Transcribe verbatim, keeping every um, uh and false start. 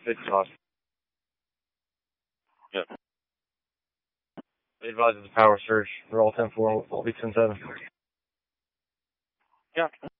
Good talk. Yep. They advise of the power surge for all ten four, all be ten seven. Yeah.